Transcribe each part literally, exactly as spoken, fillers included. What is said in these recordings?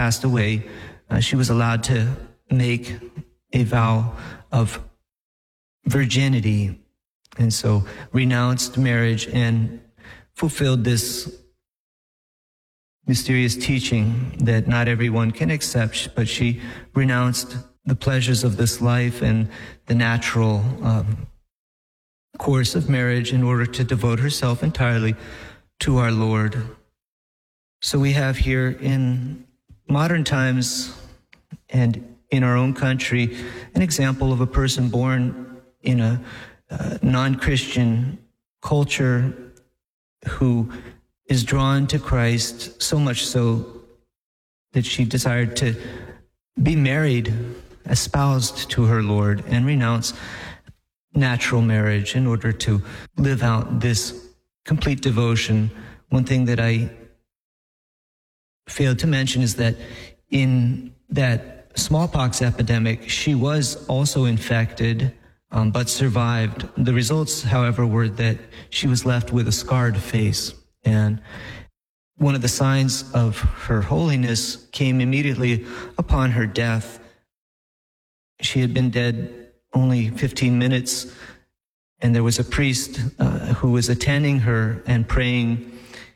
passed away, uh, she was allowed to make a vow of virginity, and so renounced marriage and fulfilled this mysterious teaching that not everyone can accept, but she renounced the pleasures of this life and the natural um, course of marriage in order to devote herself entirely to our Lord. So we have here in modern times and in our own country an example of a person born in a uh, non-Christian culture who is drawn to Christ, so much so that she desired to be married, espoused to her Lord, and renounce natural marriage in order to live out this complete devotion. One thing that I failed to mention is that in that smallpox epidemic, she was also infected, um, but survived. The results, however, were that she was left with a scarred face. And one of the signs of her holiness came immediately upon her death. She had been dead only fifteen minutes, and there was a priest uh, who was attending her and praying.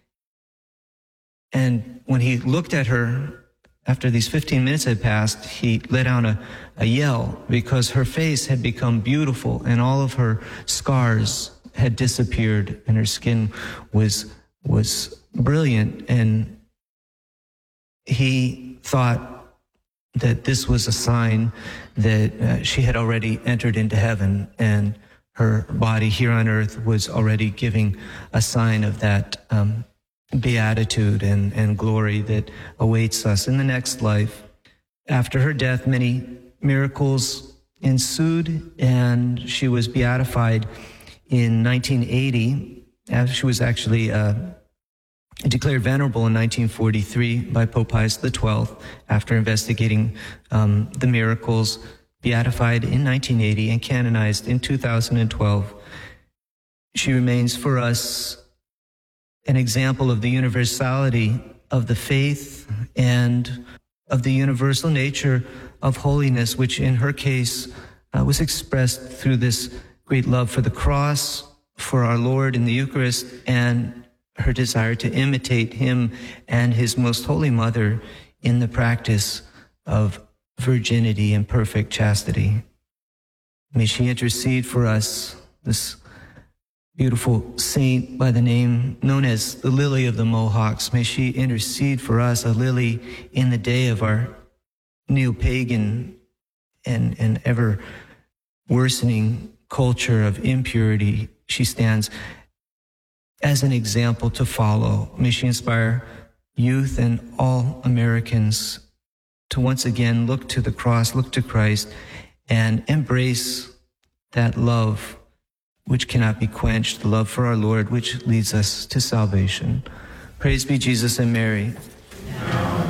And when he looked at her, after these fifteen minutes had passed, he let out a, a yell because her face had become beautiful and all of her scars had disappeared and her skin was was brilliant. And he thought that this was a sign that uh, she had already entered into heaven, and her body here on earth was already giving a sign of that um, beatitude and, and glory that awaits us in the next life. After her death, many miracles ensued, and she was beatified in nineteen eighty. She was actually uh, declared venerable in nineteen forty-three by Pope Pius the twelfth after investigating um, the miracles, beatified in nineteen eighty and canonized in two thousand twelve. She remains for us an example of the universality of the faith and of the universal nature of holiness, which in her case uh, was expressed through this great love for the cross, for our Lord in the Eucharist, and her desire to imitate him and his most holy mother in the practice of virginity and perfect chastity. May she intercede for us, this beautiful saint by the name known as the Lily of the Mohawks. May she intercede for us, a lily in the day of our neo-pagan and, and ever worsening culture of impurity. She stands as an example to follow. May she inspire youth and all Americans to once again look to the cross, look to Christ, and embrace that love which cannot be quenched, the love for our Lord, which leads us to salvation. Praise be Jesus and Mary.